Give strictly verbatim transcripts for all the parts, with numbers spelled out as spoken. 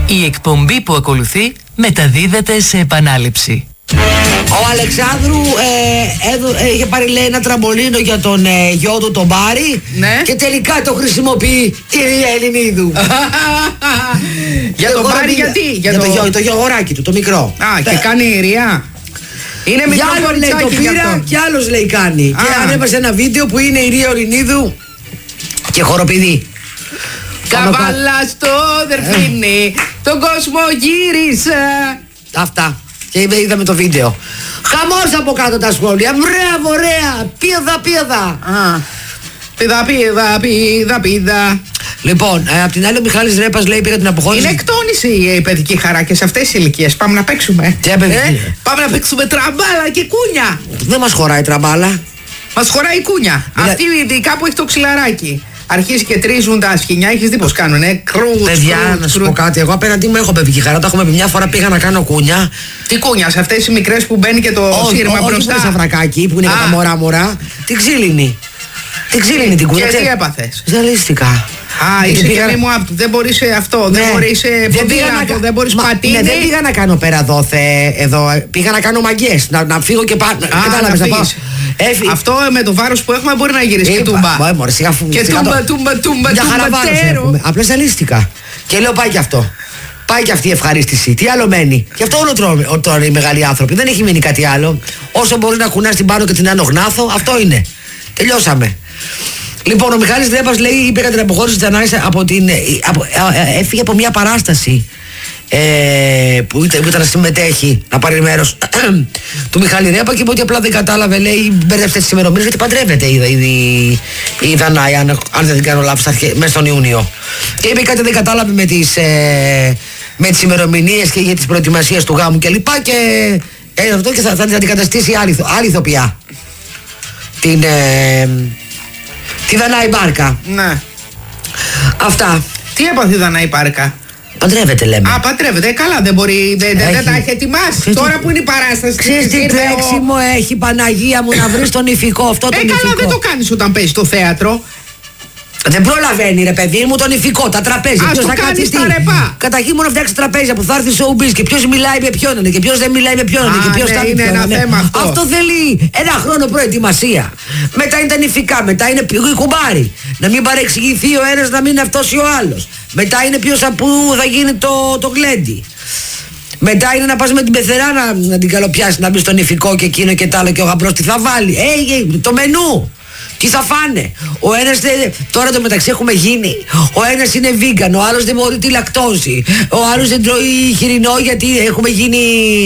Η εκπομπή που ακολουθεί μεταδίδεται σε επανάληψη. Ο Αλεξάνδρου ε, έδω, ε, είχε πάρει, λέει, ένα τραμπολίνο για τον ε, γιο του τον Πάρη, ναι. Και τελικά το χρησιμοποιεί η Ρία Ελληνίδου. Για τον Πάρη γιατί? Για, για το, το, γιο, το γεωγοράκι του, το μικρό. Α, και κάνει η Ρία. Είναι μικρό κοριτσάκι, το πήρα και άλλος, λέει, κάνει. Α. Και ανέβασε ένα βίντεο που είναι η Ρία Ελληνίδου και χοροπηδεί. Καβάλα στο δερφίνι, τον κόσμο γύρισα. Αυτά. Και είδαμε το βίντεο. Χαμός από κάτω τα σχόλια. Μπράβο, ωραία. Πίδα, πίδα. Πίδα, πίδα, πίδα, πίδα. Λοιπόν, ε, απ' την άλλη ο Μιχάλης Ρέπας λέει πήρα την αποχώρηση. Είναι εκτόνηση η παιδική χαρά και σε αυτές τις ηλικίες. Πάμε να παίξουμε. Τι παιδική? Ε, πάμε να παίξουμε τραμπάλα και κούνια. Δεν μας χωράει τραμπάλα. Μας χωράει κούνια. Μιλά... Αυτή ειδικά που έχει το ξυλαράκι. Αρχίζει και τρίζουν τα σκοινιά, έχεις δει πως κάνουνε. Κρούτ. Παιδιά, κρούτ, να σου πω κάτι. Εγώ απέναντί μου έχω παιδική χαρά. Το έχουμε πει μια φορά, πήγα να κάνω κούνια. Τι κούνια, σε αυτές οι μικρές που μπαίνει και το όχι, σύρμα όχι, μπροστά. Όχι, όχι, σαφρακάκι που είναι και τα μωρά μωρά. Την ξύλινη. Την ξύλινη την κούνια. Και τι έπαθες? Ζαλίστηκα. Α, είσαι πήγα... και μου άπτου. Δεν μπορείς αυτό, ναι. Δεν μπορείς ποδήλατο, δεν μπορείς πατίνι. Ναι, δεν πήγα να κάνω πέρα δόθε εδώ. Πήγα να κάνω μαγκές. Να, να φύγω και πάνω. Κατάλαβες να πάω. Έφυ... Αυτό με το βάρος που έχουμε μπορεί να γυρίσει και τούμπα. Μπορεί, μωρέ, σιγά φου... Και σιγά τούμπα, το... τούμπα, τούμπα, μια χαρά τούμπα, βάρος έχουμε. Απλά ζαλίστηκα. Και λέω πάει και αυτό. Πάει και αυτή η ευχαρίστηση. Τι άλλο μένει? Γι' αυτό όλο τρώμε τώρα οι μεγάλοι άνθρωποι. Δεν έχει μείνει κάτι άλλο. Όσο μπορεί να κουνά την πάνω και την άνω γνάθο, αυτό είναι. Τελειώσαμε. Λοιπόν, ο Μιχάλης Ρέπας λέει: είπε κατά την αποχώρηση της Δανάης από την. Από, ε, έφυγε από μια παράσταση ε, που, ήταν, που ήταν να συμμετέχει, να πάρει μέρος του Μιχάλη Ρέπα και είπε ότι απλά δεν κατάλαβε, λέει, μπέρδευσε τις ημερομηνίες γιατί παντρεύεται η, η, η Δανάη, αν, αν δεν την κάνω λάθος, μέσα στον Ιούνιο. Και είπε κάτι δεν κατάλαβε με τις, ε, με τις ημερομηνίες και για τις προετοιμασίες του γάμου και λοιπά και ε, αυτό και θα, θα την αντικαταστήσει άλλη, άλλη ηθοποιά. Την. Ε, Τη Δανάη Μπάρκα. Ναι. Αυτά. Τι έπαθε η Δανάη Μπάρκα? Παντρεύεται, λέμε. Α, παντρεύεται. Καλά, δεν μπορεί. Δεν, δεν τα έχει ετοιμάσει. Ξέρεις, τώρα που είναι η παράσταση. Ξέρεις τι τρέξιμο ο... έχει, Παναγία μου, να βρει τον ηφικό αυτό τον ε, ηφικό. Καλά, δεν το κάνει όταν παίζει στο θέατρο. Δεν προλαβαίνει, ρε παιδί μου, τον ηφικό, τα τραπέζια. Ποιος θα κάτσει τα ρεπά? Καταρχήν μόνο φτιάξει τραπέζια που θα έρθει στο ουμπί και ποιο μιλάει με ποιον είναι και ποιο δεν μιλάει με ποιον είναι και ποιο ναι, θα είναι ένα είναι. θέμα αυτό. Αυτό θέλει ένα χρόνο προετοιμασία. Μετά είναι τα νηφικά, μετά είναι η κουμπάρι. Να μην παρεξηγηθεί ο ένα, να μην είναι αυτό ή ο άλλο. Μετά είναι ποιο που θα γίνει το, το γλέντι. Μετά είναι να πας με την πεθερά να, να την καλοπιάσει, να μπει στο νηφικό και εκείνο και τ' άλλο και ο γαμπρός τι θα βάλει. Ε, το μενού. Τι θα φάνε. Ο ένας δεν... Τώρα το μεταξύ έχουμε γίνει. Ο ένας είναι vegan, ο άλλος δεν μπορεί τη λακτόζη. Ο άλλος δεν τρώει χοιρινό γιατί έχουμε γίνει.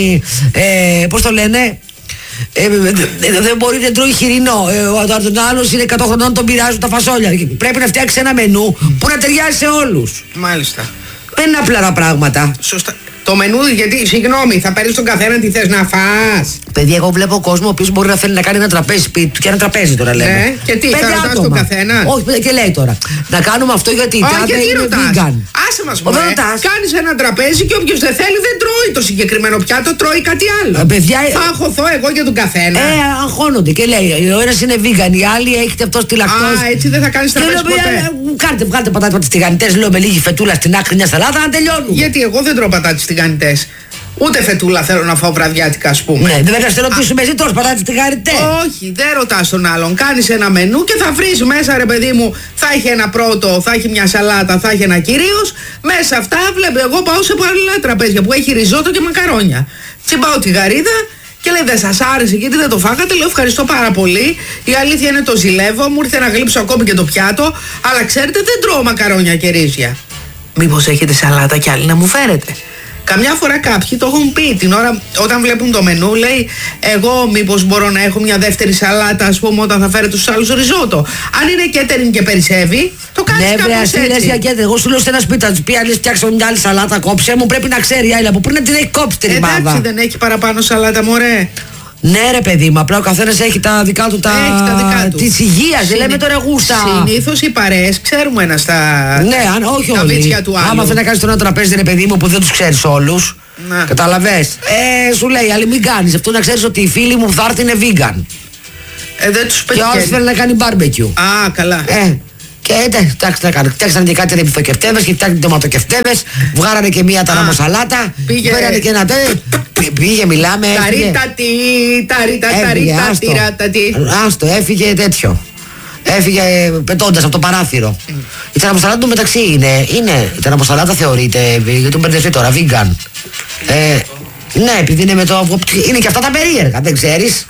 Ε, πώς το λένε. Ε, δεν μπορεί να τρώει χοιρινό. Ε, ο άλλος είναι εκατό χρονών, τον πειράζουν τα φασόλια. Πρέπει να φτιάξει ένα μενού που να ταιριάζει σε όλους. Μάλιστα. Δεν είναι απλά τα πράγματα. Σωστά. Το μενού, γιατί, συγγνώμη, θα παίρνει τον καθένα τι θες να φας. Παιδιά, εγώ βλέπω κόσμο ο οποίος μπορεί να θέλει να κάνει ένα τραπέζι σπίτι του και ένα τραπέζι τώρα λέμε. Ναι, και τι, πέντε θα ρωτάς άτομα. τον καθένα. Όχι, και λέει τώρα. Να κάνουμε αυτό γιατί η τάδε είναι vegan. Άσε μας μωρέ. Κάνεις ένα τραπέζι και όποιος δεν θέλει δεν τρώει το συγκεκριμένο πιάτο, τρώει κάτι άλλο. Ε, παιδιά, θα αγχωθώ εγώ για τον καθένα. Ε, αγχώνονται και λέει. Ο ένας είναι vegan, η άλλη έχετε αυτό στη λακτόζη. Α, έτσι δεν θα κάνεις τραπέζι ποτέ. Κάντε, βγάλτε πατάτες τηγανιτές, λέω με λίγη φετούλα στην άκρη μια σαλάτα να τελειώνουν. Γιατί εγώ δεν τρώω πατάτες τηγανιτές. Ούτε φετούλα θέλω να φάω βραδιάτικα, ας πούμε. Ναι, δεν θα σε ρωτήσουμε εσύ τρως πατάτες τηγανιτές. Όχι, δεν ρωτάς τον άλλον. Κάνεις ένα μενού και θα βρεις μέσα, ρε παιδί μου, θα έχει ένα πρώτο, θα έχει μια σαλάτα, θα έχει ένα κυρίως. Μέσα αυτά βλέπω. Εγώ πάω σε πολλά τραπέζια που έχει ριζότο και μακαρόνια. Τσιμπάω τη γαρίδα. Και λέει δεν σας άρεσε γιατί δεν το φάγατε. Λέω ευχαριστώ πάρα πολύ. Η αλήθεια είναι το ζηλεύω. Μου ήρθε να γλύψω ακόμη και το πιάτο. Αλλά ξέρετε δεν τρώω μακαρόνια και ρύζια. Μήπως έχετε σαλάτα κι άλλη να μου φέρετε? Καμιά φορά κάποιοι το έχουν πει την ώρα όταν βλέπουν το μενού. Λέει εγώ μήπως μπορώ να έχω μια δεύτερη σαλάτα, ας πούμε, όταν θα φέρετε τους άλλους ριζότο. Αν είναι catering και περισσεύει, το κάνεις ναι, κάπως βρε, έτσι. Ναι, βρε, εγώ σου λέω σε ένα σπίτι, θα τους πει αν φτιάξω μια άλλη σαλάτα, κόψε μου, πρέπει να ξέρει η άλλη από πριν να την έχει κόψει την ρημάδα. Εντάξει, δεν έχει παραπάνω σαλάτα, μωρέ. Ναι, ρε παιδί μου, απλά ο καθένας έχει τα δικά του τα. Έχει τα δικά του. Της υγείας, δεν λέμε τώρα γούστα. Συνήθως οι παρέες ξέρουμε ένα στα. Ναι, αν, όχι τα όλοι. Του άλλου. Άμα θέλει να κάνεις το ένα τραπέζι, ρε παιδί μου, που δεν τους ξέρεις όλους. Ναι. Καταλαβες. Ε, σου λέει, αλλά μην κάνεις αυτό, να ξέρεις ότι οι φίλοι μου που θα έρθει είναι vegan. Ε, δεν τους πετυχαίνει. Και όλος θέλει να κάνει barbecue. Α, καλά. Ε, Και εντάξει, να κάνουν. Φτιάξανε και κάτι ρεπιθοκευτεύες και φτιάξανε ντοματοκευτεύες. Βγάρανε και μία ταραμοσαλάτα. Φέρανε και ένα τέτοιο. Πήγε, μιλάμε. Ταρίτατη, ταρίτατη, ταρίτατη. Άστο, έφυγε τέτοιο. Έφυγε πετώντας από το παράθυρο. Η ταραμοσαλάτα του μεταξύ είναι. Είναι. Η ταραμοσαλάτα θεωρείται. Γιατί τον μπερδευτεί τώρα, vegan. Ε, ναι, επειδή είναι με το. Είναι και αυτά τα περίεργα, δεν ξέρεις.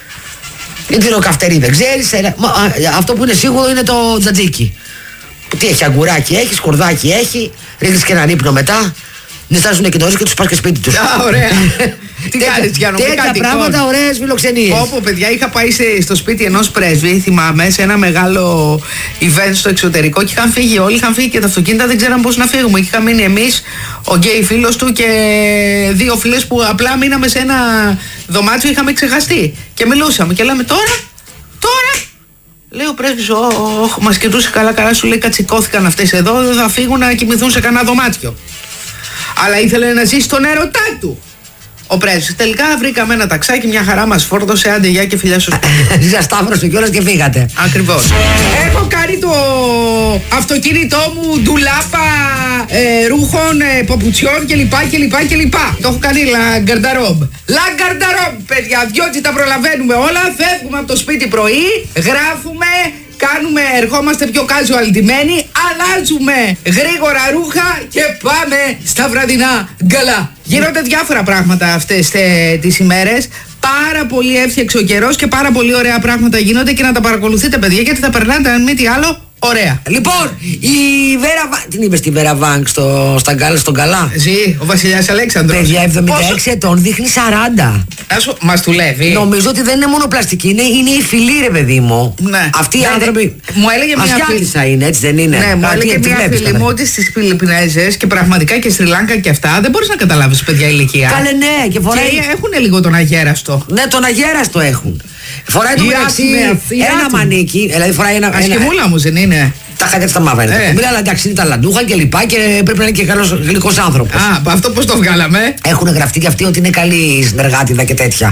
Είναι τυροκαυτερή, δεν ξέρεις. Αυτό που είναι σίγουρο είναι το τζατζίκι. Τι έχει, αγκουράκι έχει, σκορδάκι έχει. Ρίχνεις και έναν ύπνο μετά. Νιστάζουν και νωρίς και τους πας και σπίτι τους. Α, ωραία. Τι κάνεις για να τέτοια πράγματα, ωραίες φιλοξενίες. Όπου παιδιά, είχα πάει στο σπίτι ενός πρέσβη, θυμάμαι, σε ένα μεγάλο event στο εξωτερικό και είχαν φύγει όλοι, είχαν φύγει και τα αυτοκίνητα, δεν ξέραμε πώς να φύγουμε. Και είχα μείνει εμείς, ο γκέι φίλος του και δύο φίλες που απλά μείναμε σε ένα δωμάτιο, είχαμε ξεχαστεί. Και μιλούσαμε και λέμε τώρα, τώρα. Λέει ο πρέσβης, όχ, μας κοιτούσε καλά καλά, σου λέει κατσικώθηκαν αυτές εδώ, δεν θα φύγουν να κοιμηθούν σε κανένα δωμάτιο. Αλλά ήθελε να ζήσει τον έρωτά του. Ο πρέσβης. Τελικά βρήκαμε ένα ταξάκι, μια χαρά μας φόρτωσε, άντε γεια και φιλιά στο σπίτι. Σας σταύρωσε κιόλας και φύγατε. Ακριβώς. Έχω κάνει το αυτοκίνητό μου ντουλάπα ε, ρούχων, ε, παπουτσιών κλπ. κλπ, κλπ. Το έχω κάνει λαγκαρνταρόμπ. Λαγκαρνταρόμπ, παιδιά, διότι τα προλαβαίνουμε όλα. Φεύγουμε από το σπίτι πρωί, γράφουμε. Κάνουμε, ερχόμαστε πιο casual ντυμένοι, αλλάζουμε γρήγορα ρούχα και πάμε στα βραδινά γκαλά. Γίνονται διάφορα πράγματα αυτές τε, τις ημέρες. Πάρα πολύ έφτιαξε ο καιρός και πάρα πολύ ωραία πράγματα γίνονται και να τα παρακολουθείτε, παιδιά, γιατί θα περνάτε αν μη τι άλλο ωραία. Λοιπόν, η Βέρα Βάνκ. Τι είπε στη Βέρα Βάνκ στο, στα γκάλα, στον Καλά. Ζει, ο Βασιλιάς Αλέξανδρος. Παιδιά, εβδομήντα έξι Πόσο... ετών, δείχνει σαράντα. Άσο, μας δουλεύει. Νομίζω ότι δεν είναι μόνο πλαστική, είναι, είναι η φυλή, ρε παιδί μου. Ναι. Αυτοί οι ναι, άνθρωποι. Μου έλεγε μια φίλη. Είναι, έτσι δεν είναι. Ναι, μου έλεγε μια φίλη μου ότι στις Φιλιππινέζες και πραγματικά και Σρι Λάνκα και αυτά δεν μπορείς να καταλάβεις, παιδιά, ηλικία. Καλέ, ναι, και φοράει. Και έχουν λίγο τον αγέραστο. Ναι, τον αγέραστο έχουν. Φοράει το μεταξύ ένα μανίκι, δηλαδή φοράει ένα. Ασκημούλα μου δεν είναι. Τα χάκια στα μαύρα είναι. Ε. Αλλά εντάξει, είναι τα λαντούχα και λοιπά και πρέπει να είναι και καλός γλυκός άνθρωπος. Α, αυτό πώς το βγάλαμε. Έχουν γραφτεί και αυτοί ότι είναι καλή συνεργάτιδα και τέτοια.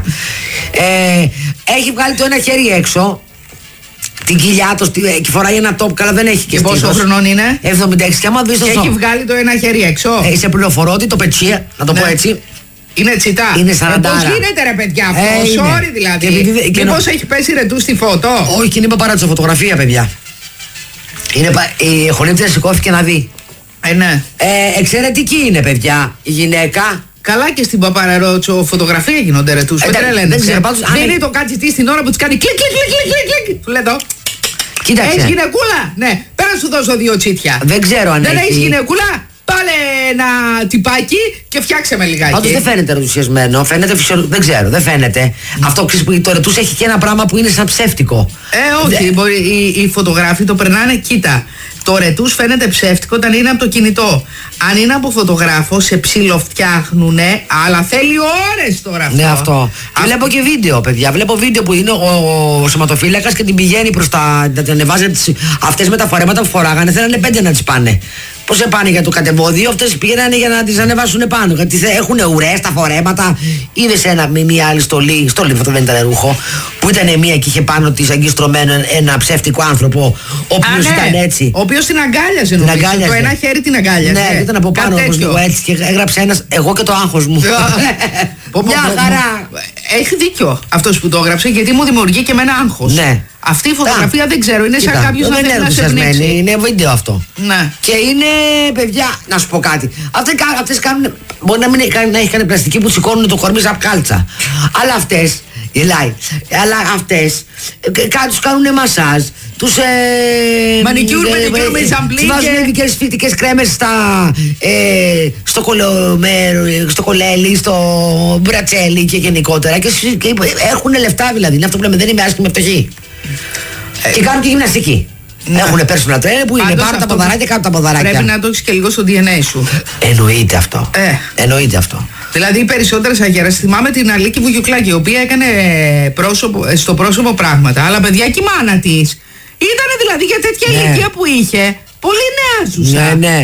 Ε, έχει βγάλει το ένα χέρι έξω. Την κοιλιά του, και φοράει ένα top, καλά δεν έχει και, και πόσο χρονών είναι. εβδομήντα έξι. Και άμα δεις το έχει βγάλει το ένα χέρι έξω. Ε, σε πληροφορώ ότι το πετσί, να το ναι. πω έτσι. Είναι τσιτά. Είναι σαράντα. Ε, πώς γίνεται ρε παιδιά αυτό, ε, sorry δηλαδή. Και, και μήπως νο... έχει πέσει ρετού στη φώτο. Όχι, και είναι παπαράτσο φωτογραφία, παιδιά. Είναι, η χωνίτρια σηκώθηκε να δει. Ε, ναι. Ε, εξαιρετική είναι, παιδιά, η γυναίκα. Καλά και στην παπαρατσο φωτογραφία γίνονται ρετούς. Ε, με τρέλαινε. Δεν είναι το κάτι τι στην ώρα που της κάνει κλικ, κλικ, κλικ, κλικ, κλικ. Του λέω εδώ. Κοίταξε. Έχεις γυναικούλα. Ναι, πέρα σου δώσω δύο τσίτια. Δεν ξέρω αν δεν έχει. έχεις γυναικούλα. Πάρε ένα τυπάκι και φτιάξε με λιγάκι. Πάντως δεν φαίνεται ενθουσιασμένο, φαίνεται φυσιολογικό. Δεν ξέρω, δεν φαίνεται. Mm. Αυτό που το ρετούς έχει και ένα πράγμα που είναι σαν ψεύτικο. Ε, όχι. Δε... Μπορεί, οι, οι φωτογράφοι το περνάνε, κοίτα. Το ρετούς φαίνεται ψεύτικο όταν είναι από το κινητό. Αν είναι από φωτογράφο, σε ψιλοφτιάχνουνε, αλλά θέλει ώρες τώρα αυτό. Ναι, αυτό. Και Α... βλέπω και βίντεο, παιδιά. Βλέπω βίντεο που είναι ο, ο σωματοφύλακας και την πηγαίνει προς τα. Τα ανεβάζει αυτές με τα φορέματα που φοράγανε. Θέλανε πέντε να τις πάνε. Πώς πάνε για το κατεβόδιο, αυτές πήγαιναν για να τις ανεβάσουν πάνω. Γιατί έχουν ουρές τα φορέματα. Είδες ένα με μια άλλη στολή, στολή αυτό δεν ήταν ρούχο, που ήταν μία και είχε πάνω της αγκιστρωμένο ένα ψεύτικο άνθρωπο, ο οποίος ναι, ήταν έτσι. Ο οποίος την αγκάλιαζε, νομίζω. Την αγκάλιαζε. Το ένα χέρι την αγκάλιαζε. Ναι, ήταν από πάνω όπως λίγο έτσι και έγραψε ένας, εγώ και το άγχος μου. Μια χαρά. Έχει δίκιο αυτός που το έγραψε, γιατί μου δημιουργεί και εμένα άγχος. Ναι. Αυτή η φωτογραφία Α, δεν ξέρω, είναι κοίτα, σαν κάποιος να θέλει να σε πνίξει. Είναι βίντεο αυτό. Ναι. Και είναι, παιδιά, να σου πω κάτι. Αυτές, αυτές κάνουν, μπορεί να, μην, να έχει κάνει πλαστική που σηκώνουν το κορμί σαν κάλτσα. Αλλά αυτές, γελάει, αλλά αυτές τους κάνουν μασάζ. Τους ε, μανικιούρ, μανικιούρ με ζαμπλί και βάζουν ειδικές φυτικές κρέμες στα, ε, στο, κολομέρ, στο κολέλι, στο μπρατσέλι και γενικότερα και, και έχουν λεφτά δηλαδή, είναι αυτό που λέμε, δεν είμαι άσχημη φτωχή. Ε, και κάνουν και γυμναστική. Ναι. Έχουν personal trainer που είναι πάρουν τα ποδαράκια, κάνουν τα ποδαράκια. Πρέπει να το έχεις και λίγο στο ντι εν έι σου. Εννοείται αυτό. Ε. Εννοείται αυτό. Δηλαδή οι περισσότερες αγέρες, θυμάμαι την Αλίκη Βουγιουκλάκη, η οποία έκανε πρόσωπο, στο πρόσωπο πράγματα, αλλά παιδιά και η μάνα της. Ήτανε δηλαδή για τέτοια ναι. ηλικία που είχε, πολύ νέα ζουσα. Ναι, ναι.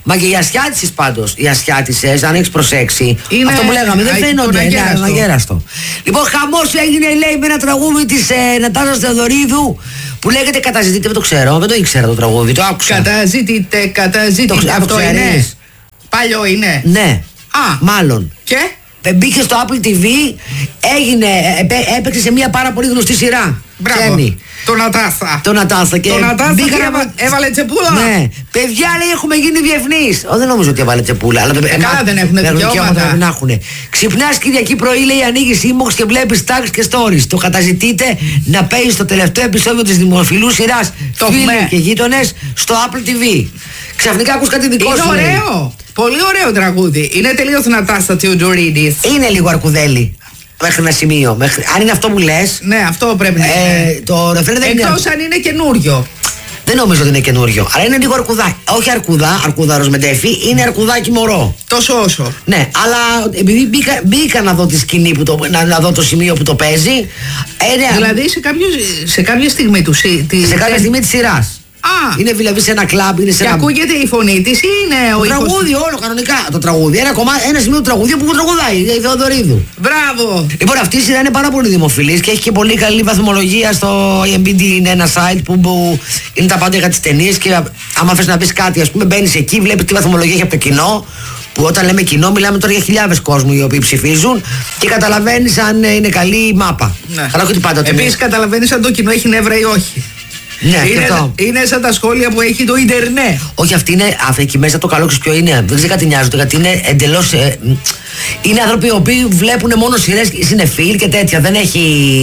Μα και οι ασιάτισες πάντως, οι ασιάτισες, αν έχεις προσέξει, είναι... αυτό που λέγαμε, δεν φαίνονται, είναι αγέραστο. αγέραστο. Λοιπόν, χαμός έγινε, λέει, με ένα τραγούδι της ε, Νατάσας Θεοδωρίδου που λέγεται Καταζητείτε, δεν το ξέρω, δεν το ήξερα το τραγούδι, το άκουσα. Καταζητείτε, καταζητείτε, Το, αυτό το είναι. Παλιό είναι. Ναι, Α, μάλλον. και? Μπήκε στο Apple τι βι, έγινε, έπαιξε σε μια πάρα πολύ γνωστή σειρά. Μπράβο. Ξένη. Το Νατάσα. Το Νατάσα και Το Νατάσα μπήκα και να- έβα- έβαλε τσεπούλα. Ναι. Παιδιά, λέει, έχουμε γίνει διεθνείς. Ω, δεν νομίζω ότι έβαλε τσεπούλα. Αλλά Ε, καλά, δεν έχουν δικαιώματα. Πρέπει να έχουν. Ξυπνάς Κυριακή πρωί, λέει, ανοίγεις inbox και βλέπεις tags και stories. Το καταζητείτε να παίζει στο τελευταίο επεισόδιο της δημοφιλούς σειράς Το Φίλοι έχουμε. και Γείτονες στο Apple τι βι. Ξαφνικά ακούς κάτι δικό Είναι σου. λέει. ωραίο. Πολύ ωραίο τραγούδι. Είναι τελείως Νατάσα Θεοδωρίδης. Είναι λίγο αρκουδέλι. Μέχρι ένα σημείο. Μέχρι... Αν είναι αυτό που λες. Ναι, αυτό πρέπει να είναι. Ε, το ρεφρέν δεν είναι. Εκτός αν είναι καινούριο. Δεν νομίζω ότι είναι καινούριο. Αλλά είναι λίγο αρκουδάκι. Όχι αρκουδά, αρκουδάρος με τέφι, είναι αρκουδάκι μωρό. Τόσο όσο. Ναι, αλλά επειδή μπήκα, μπήκα να δω τη σκηνή που το, να, να δω το σημείο που το παίζει. Ε, ναι, Δηλαδή σε, κάποιο, σε κάποια στιγμή του. σι- τη- σε κάποια στιγμή τη σειρά. Α, Είναι δηλαδή σε ένα κλαμπ, είναι σε και ένα. ακούγεται η φωνή της ή είναι ο Το ήχος? τραγούδι, όλο κανονικά. Το τραγούδι. Ένα, κομμάτι, ένα σημείο του τραγουδιού που τραγουδάει η Θεοδωρίδου. Μπράβο. Λοιπόν, αυτή η σειρά είναι πάρα πολύ δημοφιλής και έχει και πολύ καλή βαθμολογία στο άι εμ ντι μπι. Είναι ένα site που, που είναι τα πάντα για τις ταινίες και άμα θες να πεις κάτι, ας πούμε, μπαίνεις εκεί, βλέπεις τι βαθμολογία έχει από το κοινό. Που όταν λέμε κοινό, μιλάμε τώρα για χιλιάδες κόσμου οι οποίοι ψηφίζουν και καταλαβαίνεις αν είναι καλή η μάπα. Ναι. Αλλά όχι ότι πάντα το Επίσης καταλαβαίνεις αν το κοινό έχει νεύρα ή όχι. Ναι, και είναι, αυτό. είναι σαν τα σχόλια που έχει το ίντερνετ. Όχι, αυτή είναι, αυτή εκεί μέσα το καλό ξέρεις ποιο είναι. Δεν ξέρω κάτι νοιάζονται, γιατί είναι εντελώς. Ε, είναι άνθρωποι οι οποίοι βλέπουν μόνο σειρές, συνεφίλ και τέτοια. Δεν έχει.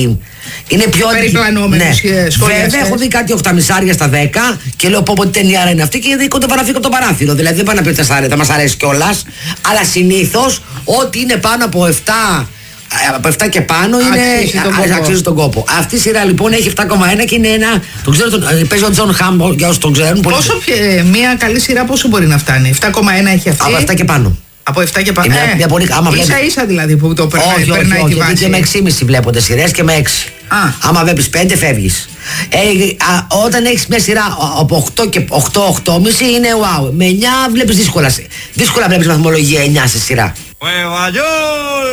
Είναι πιο. Περιπλανόμενους και σχολιαστές. Βέβαια, έχω δει κάτι οχταμισάρια στα δέκα και λέω πω πω τι ταινιάρα είναι αυτή και δίκο το παραφύγω από το παράθυρο. Δηλαδή δεν πάνε να πει ότι θα μας αρέσει κιόλας. Αλλά συνήθως ό,τι είναι πάνω από επτά. Από επτά και πάνω είναι, Αξίζει τον α- κόπο. αξίζει τον κόπο. Αυτή η σειρά λοιπόν έχει επτά κόμμα ένα και είναι ένα. Το ξέρω, τον, παίζει ο Τζον Χαμ, για όσους τον ξέρουν. πολύ- Πόσο, ε, μια καλή σειρά πόσο μπορεί να φτάνει? επτά κόμμα ένα έχει αυτή. Από επτά και πάνω. Από επτά και πάνω. Είναι μια πολύ- άμα ίσα βλέπεις- ίσα δηλαδή που το περνάει, Όχι, όχι, περνάει όχι, τη γιατί και με βάση. έξι κόμμα πέντε βλέπονται σειρές και με έξι. Α. Άμα βλέπεις πέντε φεύγεις. Ε, α, όταν έχεις μια σειρά α, από οκτώ και οκτώ οκτώ κόμμα πέντε είναι wow. Με εννιά βλέπεις δύσκολα. Δύσκολα βλέπεις βαθμολογία εννιά σε σειρά.